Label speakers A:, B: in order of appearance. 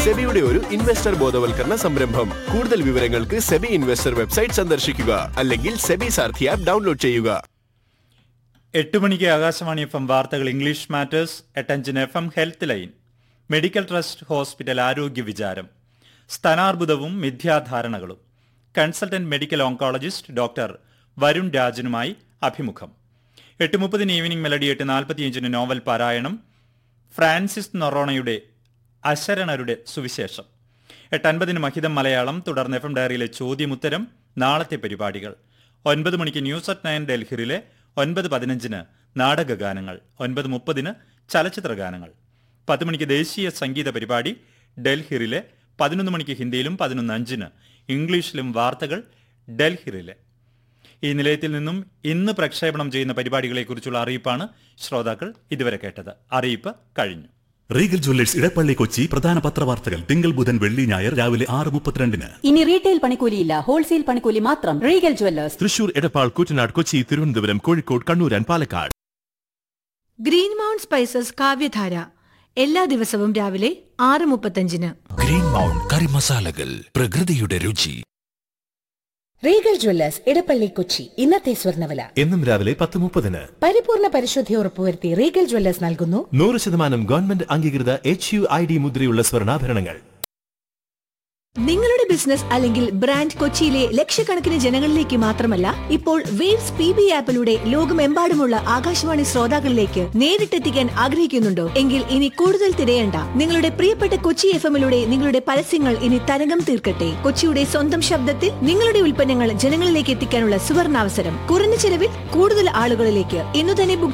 A: സെബിയുടെ ഒരു ഇൻവെസ്റ്റർ ബോധവൽക്കരണ സംരംഭം. കൂടുതൽ വിവരങ്ങൾക്ക് സെബി ഇൻവെസ്റ്റർ വെബ്സൈറ്റ് സന്ദർശിക്കുക അല്ലെങ്കിൽ സെബി സാരഥി ആപ്പ് ഡൗൺലോഡ് ചെയ്യുക.
B: 8 മണിക്ക് ആകാശവാണി FM വാർത്തകൾ English matters. 8:05 FM health line. Medical trust hospital ആരോഗ്യ വിചാരം. സ്തനാർബുദവും മിഥ്യാധാരണകളും. Consultant medical oncologist doctor Varun രാജനുമായി അഭിമുഖം. 8:30 ഈവനിംഗ് മെലഡി. 8:45 നോവൽ പാരായണം. ഫ്രാൻസിസ് നൊറോണയുടെ അശരണരുടെ സുവിശേഷം. 8:50 മഹിതം മലയാളം. തുടർന്ന് FM ഡയറിയിലെ ചോദ്യമുത്തരം. നാളത്തെ പരിപാടികൾ. 9 മണിക്ക് ന്യൂസ് അറ്റ് 9 ഡൽഹിയിലെ. 9:15 നാടകഗാനങ്ങൾ. 9:30 ചലച്ചിത്ര ഗാനങ്ങൾ. 10 മണിക്ക് ദേശീയ സംഗീത പരിപാടി ഡൽഹിയിലെ. 11 മണിക്ക് ഹിന്ദിയിലും 11:05 ഇംഗ്ലീഷിലും വാർത്തകൾ ഡൽഹിയിലെ. ഈ നിലയത്തിൽ നിന്നും ഇന്ന് പ്രക്ഷേപണം ചെയ്യുന്ന പരിപാടികളെക്കുറിച്ചുള്ള അറിയിപ്പാണ് ശ്രോതാക്കൾ ഇതുവരെ കേട്ടത്. അറിയിപ്പ് കഴിഞ്ഞു.
C: റീഗൽ ജ്വല്ലേഴ്സ് ഇടപ്പള്ളി കൊച്ചി പ്രധാന പത്രവാർത്തകൾ തിങ്കൾ ബുധൻ വെള്ളി ഞായർ രാവിലെ 6:32.
D: ഇനി റീറ്റെയിൽ പണിക്കൂലിയില്ല, ഹോൾസെയിൽ പണിക്കൂലി മാത്രം. Regal Jewellers,
A: Thrissur, Edappal, Koottanad, Kochi, Thiruvananthapuram, Kozhikode, Kannur and Palakkad.
E: Green mount spices കാവ്യധാര എല്ലാ ദിവസവും രാവിലെ 6:35.
F: ഗ്രീൻ മൗണ്ട് കറി മസാലകൾ, പ്രകൃതിയുടെ രുചി.
G: Regal Jewellers Edappally Kochi. ഇന്നത്തെ സ്വർണ്ണവില
A: എന്നും രാവിലെ 10:30.
G: പരിപൂർണ പരിശുദ്ധി ഉറപ്പുവരുത്തി റീഗൽ ജ്വല്ലേഴ്സ് നൽകുന്നു
A: 100% ഗവൺമെന്റ് അംഗീകൃത HUID മുദ്രയുള്ള സ്വർണ്ണാഭരണങ്ങൾ.
E: നിങ്ങളുടെ ബിസിനസ് അല്ലെങ്കിൽ ബ്രാൻഡ് കൊച്ചിയിലെ ലക്ഷക്കണക്കിന് ജനങ്ങളിലേക്ക് മാത്രമല്ല, ഇപ്പോൾ വേവ്സ് PB ആപ്പിലൂടെ ലോകമെമ്പാടുമുള്ള ആകാശവാണി ശ്രോതാക്കളിലേക്ക് നേരിട്ടെത്തിക്കാൻ ആഗ്രഹിക്കുന്നുണ്ടോ? എങ്കിൽ ഇനി കൂടുതൽ തിരയണ്ട. നിങ്ങളുടെ പ്രിയപ്പെട്ട കൊച്ചി FM-ലൂടെ നിങ്ങളുടെ പരസ്യങ്ങൾ ഇനി തരംഗം തീർക്കട്ടെ. കൊച്ചിയുടെ സ്വന്തം ശബ്ദത്തിൽ നിങ്ങളുടെ ഉൽപ്പന്നങ്ങൾ ജനങ്ങളിലേക്ക് എത്തിക്കാനുള്ള സുവർണാവസരം. കുറഞ്ഞ ചെലവിൽ കൂടുതൽ ആളുകളിലേക്ക്. ഇന്നു തന്നെ